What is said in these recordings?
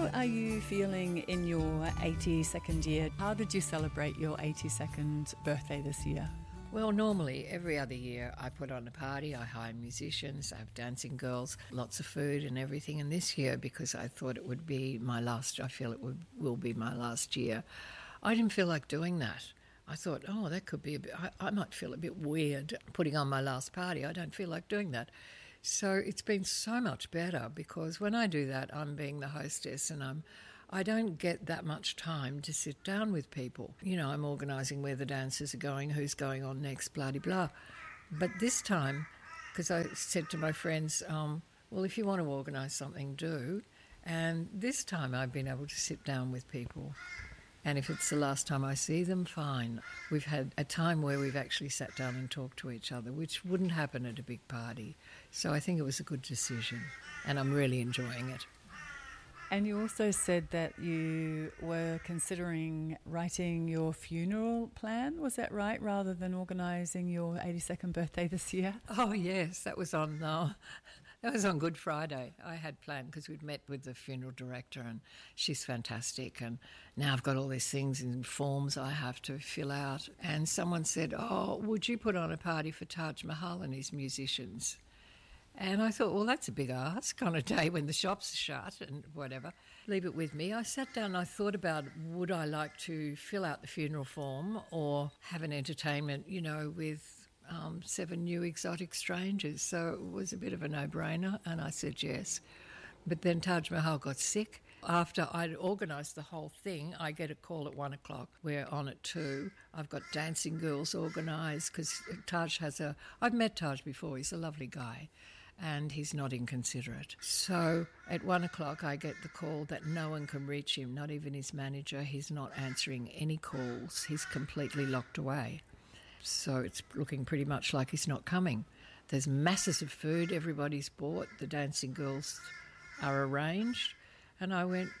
How are you feeling in your 82nd year? How did you celebrate your 82nd birthday this year? Well, normally every other year I put on a party, I hire musicians, I have dancing girls, lots of food and everything. And this year, because I thought it would be my last, I feel it will be my last year, I didn't feel like doing that. I thought, that could be a bit, I might feel a bit weird putting on my last party. I don't feel like doing that. So it's been so much better because when I do that, I'm being the hostess and I don't get that much time to sit down with people. You know, I'm organising where the dancers are going, who's going on next, blah-de-blah. But this time, because I said to my friends, well, if you want to organise something, do. And this time I've been able to sit down with people. And if it's the last time I see them, fine. We've had a time where we've actually sat down and talked to each other, which wouldn't happen at a big party. So I think it was a good decision, and I'm really enjoying it. And you also said that you were considering writing your funeral plan, was that right, rather than organising your 82nd birthday this year? Oh, yes, that was on Good Friday. I had planned because we'd met with the funeral director and she's fantastic. And now I've got all these things in forms I have to fill out. And someone said, would you put on a party for Taj Mahal and his musicians? And I thought, well, that's a big ask on a day when the shops are shut and whatever. Leave it with me. I sat down and I thought about, would I like to fill out the funeral form or have an entertainment, with 7 new exotic strangers? So it was a bit of a no-brainer, and I said yes. But then Taj Mahal got sick. After I'd organised the whole thing, I get a call at 1 o'clock. We're on at 2. I've got dancing girls organised because I've met Taj before. He's a lovely guy and he's not inconsiderate. So at 1 o'clock, I get the call that no one can reach him, not even his manager. He's not answering any calls. He's completely locked away. So it's looking pretty much like he's not coming. There's masses of food. Everybody's bought. The dancing girls are arranged. And I went,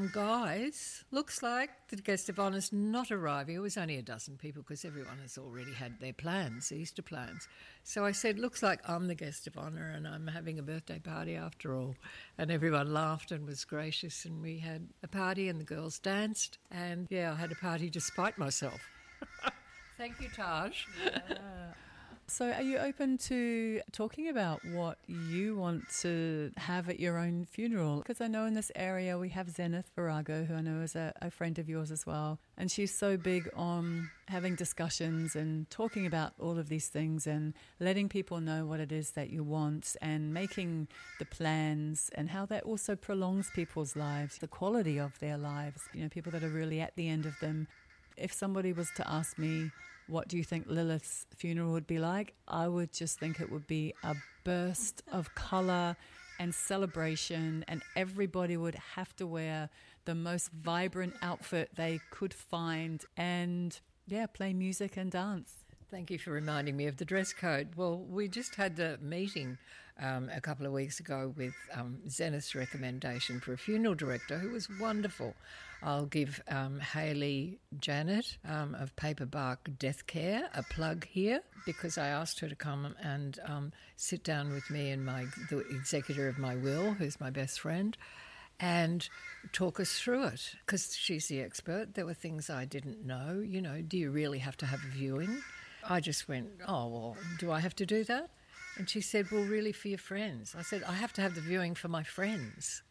guys, looks like the guest of honour's not arriving. It was only a dozen people because everyone has already had their plans, Easter plans. So I said, looks like I'm the guest of honour and I'm having a birthday party after all. And everyone laughed and was gracious, and we had a party and the girls danced. And, I had a party despite myself. Thank you, Taj. Yeah. So are you open to talking about what you want to have at your own funeral? Because I know in this area we have Zenith Virago, who I know is a friend of yours as well. And she's so big on having discussions and talking about all of these things and letting people know what it is that you want and making the plans, and how that also prolongs people's lives, the quality of their lives, people that are really at the end of them. If somebody was to ask me, what do you think Lilith's funeral would be like? I would just think it would be a burst of colour and celebration, and everybody would have to wear the most vibrant outfit they could find and, play music and dance. Thank you for reminding me of the dress code. Well, we just had a meeting a couple of weeks ago with Zenith's recommendation for a funeral director who was wonderful. I'll give Hayley Janet of Paperbark Death Care a plug here, because I asked her to come and sit down with me and the executor of my will, who's my best friend, and talk us through it, because she's the expert. There were things I didn't know. Do you really have to have a viewing? I just went, do I have to do that? And she said, well, really, for your friends. I said, I have to have the viewing for my friends.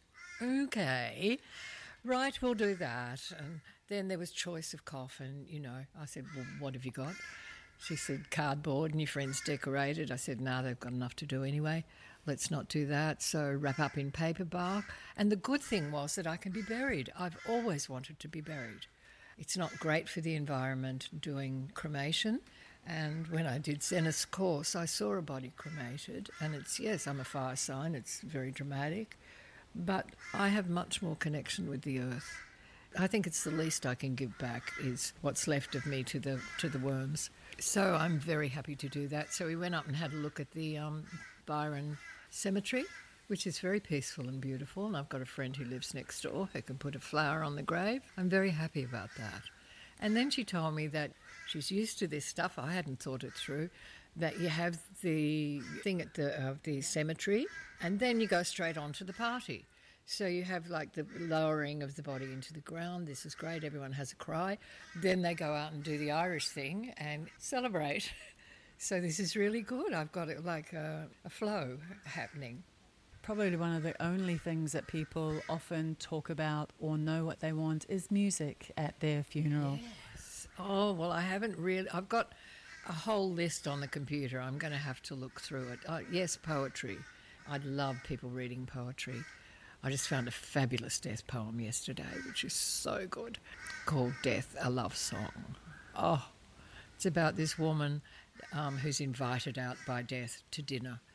Okay, right, we'll do that. And then there was choice of coffin, I said, well, what have you got? She said, cardboard and your friends decorated. I said, no, they've got enough to do anyway. Let's not do that. So wrap up in paper bark. And the good thing was that I can be buried. I've always wanted to be buried. It's not great for the environment doing cremation. And when I did Zenith's course, I saw a body cremated. And I'm a fire sign. It's very dramatic. But I have much more connection with the earth. I think it's the least I can give back is what's left of me to the worms. So I'm very happy to do that. So we went up and had a look at the Byron Cemetery, which is very peaceful and beautiful. And I've got a friend who lives next door who can put a flower on the grave. I'm very happy about that. And then she told me that she's used to this stuff. I hadn't thought it through. That you have the thing at the cemetery, and then you go straight on to the party. So you have like the lowering of the body into the ground. This is great. Everyone has a cry. Then they go out and do the Irish thing and celebrate. So this is really good. I've got it like a flow happening. Probably one of the only things that people often talk about or know what they want is music at their funeral. Yes. Oh, well, I haven't really. I've got a whole list on the computer. I'm going to have to look through it. Yes, poetry. I love people reading poetry. I just found a fabulous death poem yesterday, which is so good, called Death, a Love Song. Oh, it's about this woman who's invited out by death to dinner.